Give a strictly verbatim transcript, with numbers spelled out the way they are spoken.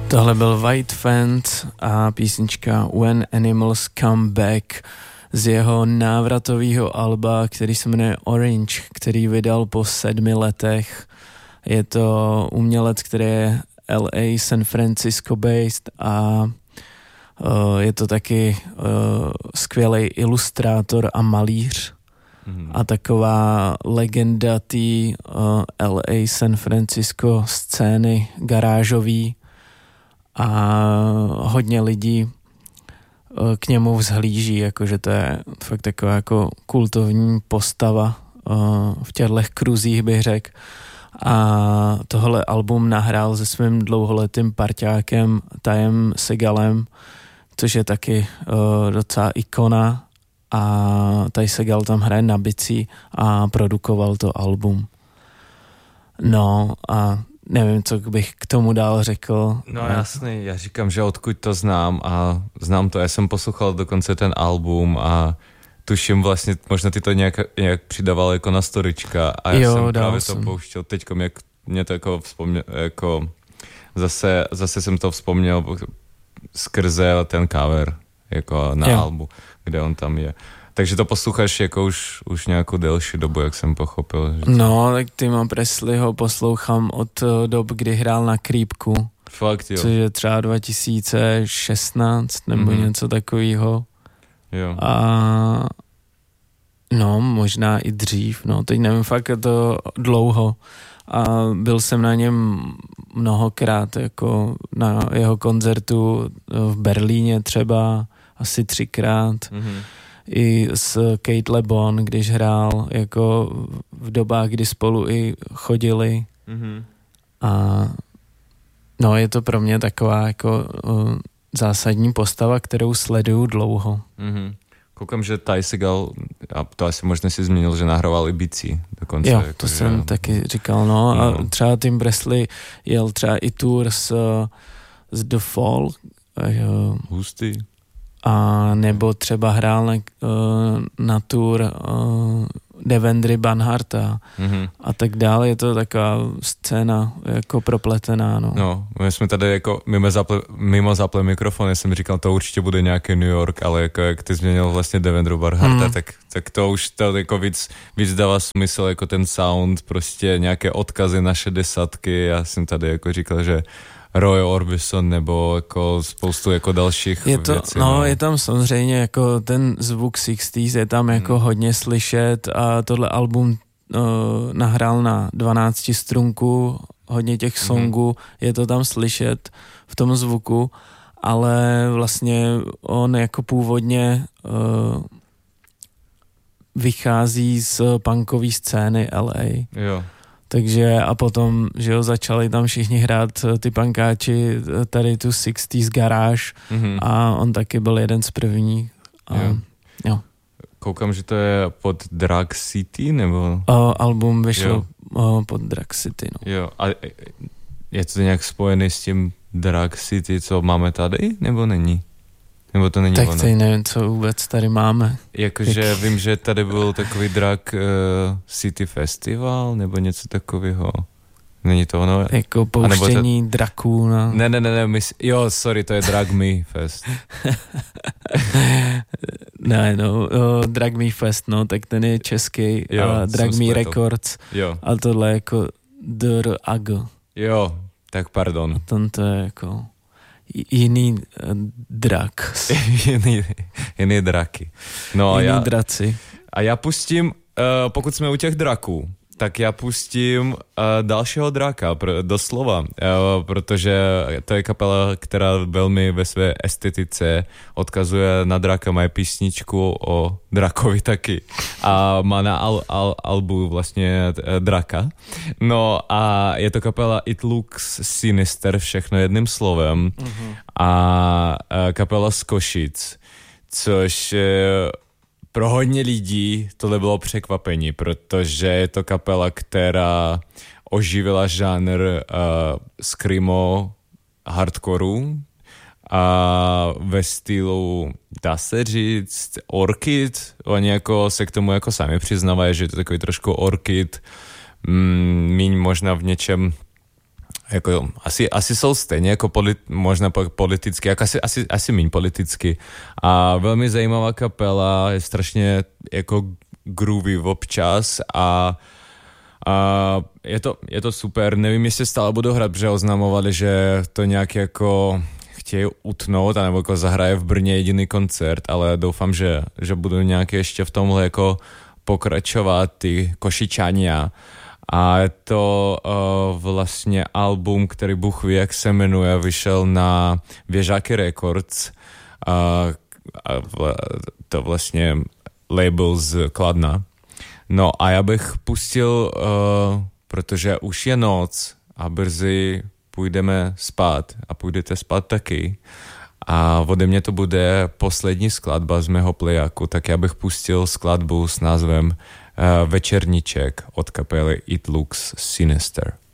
Tohle byl White Fence a písnička When Animals Come Back z jeho návratového alba, který se jmenuje Orange, který vydal po sedmi letech. Je to umělec, který je L A, San Francisco based a uh, je to taky uh, skvělý ilustrátor a malíř mm. a taková legenda té uh, L A, San Francisco scény garážový a hodně lidí k němu vzhlíží, jakože to je fakt taková jako kultovní postava v těchto kruzích, bych řekl. A tohle album nahrál se svým dlouholetým parťákem Tyem Segalem, což je taky docela ikona, a Ty Segal tam hraje na bicí a produkoval to album. No a nevím, co bych k tomu dál řekl. No jasný, já říkám, že odkud to znám a znám to, já jsem poslouchal dokonce ten album a tuším vlastně, možná ty to nějak, nějak přidával jako na storička a já jo, jsem právě jsem. to pouštěl teďkom, jak mě to jako vzpomněl, jako zase, zase jsem to vzpomněl skrze ten cover, jako na jo. albu, kde on tam je. Takže to posloucháš jako už, už nějakou delší dobu, jak jsem pochopil. Že to... No, tak Tima Presleyho poslouchám od dob, kdy hrál na Creepku. Fakt, jo. Což je třeba dva tisíce šestnáct nebo mm-hmm. něco takového. Jo. A no, možná i dřív, no, teď nevím, fakt je to dlouho. A byl jsem na něm mnohokrát, jako na jeho koncertu v Berlíně třeba, asi třikrát. Mm-hmm. I s Kate LeBon, když hrál, jako v dobách, kdy spolu i chodili. Mm-hmm. A no, je to pro mě taková jako uh, zásadní postava, kterou sleduju dlouho. Mm-hmm. Koukám, že Ty Segal, a to asi možná si zmínil, že nahrával i bicí dokonce. Jo, jako, to že... jsem taky říkal, no. no. A třeba Tim Presley jel třeba i tour s, s The Fall. Uh, Hustý. A nebo třeba hrál na, na tour uh, Devendry Banharta mm-hmm. a tak dále. Je to taková scéna jako propletená. No, no my jsme tady jako mimo zaple, mimo zaple mikrofon, jsem říkal, to určitě bude nějaký New York, ale jako jak ty změnil vlastně Devendru Banharta, mm. tak, tak to už to jako víc, víc dává smysl, jako ten sound, prostě nějaké odkazy na šedesátky. Já jsem tady jako říkal, že Roy Orbison nebo jako spoustu jako dalších je to, věcí. No, no, je tam samozřejmě jako ten zvuk šedesátých je tam jako hmm. hodně slyšet a tohle album uh, nahrál na dvanácti strunku, hodně těch songů, hmm. je to tam slyšet v tom zvuku, ale vlastně on jako původně uh, vychází z punkové scény L A. Jo. Takže a potom, že jo, začali tam všichni hrát ty punkáči, tady tu šedesátých garáž mm-hmm. a on taky byl jeden z prvních. A, jo. jo. Koukám, že to je pod Drag City, nebo? O, album vyšlo o, pod Drag City, no. Jo, a je to nějak spojený s tím Drag City, co máme tady, nebo není? Nebo to není tak ono? Tak teď nevím, co vůbec tady máme. Jakože Jak... vím, že tady byl takový Drag uh, City Festival, nebo něco takového. Není to ono? Jako pouštění to... draků na... Ne, ne, ne, ne, my... jo, sorry, to je Drag Me Fest. ne, no, uh, Drag Me Fest, no, tak ten je český, jo, a Drag Me Records. Jo. A tohle jako D R A G. Jo, tak pardon. A tam to je jako... jiný uh, drak. jiný, jiný draky. No, jiný já, draci. A já pustím, uh, pokud jsme u těch draků, tak já pustím uh, dalšího draka, pr- doslova, uh, protože to je kapela, která velmi ve své estetice odkazuje na draka, má písničku o drakovi taky a má na al- al- albu vlastně uh, draka. No a je to kapela It Looks Sinister, všechno jedním slovem, mm-hmm. a uh, kapela z Košic, což uh, pro hodně lidí tohle bylo překvapení, protože je to kapela, která oživila žánr uh, screamo hardcoreu a ve stylu, dá se říct, Orchid. Oni jako se k tomu jako sami přiznávají, že je to takový trošku Orchid, mm, míň možná v něčem jako asi, asi jsou stejně jako polit, možná politicky, jako asi, asi, asi míň politicky. A velmi zajímavá kapela, je strašně jako groovy občas a, a je, to, je to super. Nevím, jestli stále budou hrát, protože oznamovali, že to nějak jako chtějí utnout, anebo jako zahraje v Brně jediný koncert, ale doufám, že, že budou nějak ještě v tomhle jako pokračovat ty Košičania. A je to uh, vlastně album, který Bůh ví, jak se jmenuje, vyšel na Věžáky Records. Uh, a vla, to vlastně label z Kladna. No a já bych pustil, uh, protože už je noc a brzy půjdeme spát a půjdete spát taky. A ode mě to bude poslední skladba z mého plejáku, tak já bych pustil skladbu s názvem uh, Večerníček od kapely It Looks Sinister.